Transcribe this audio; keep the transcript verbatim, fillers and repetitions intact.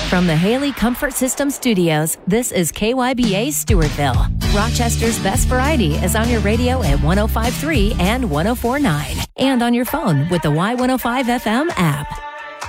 From the Haley Comfort System Studios, this is K Y B A Stewartville. Rochester's best variety is on your radio at one oh five point three and one oh four point nine, and on your phone with the Y one oh five F M app.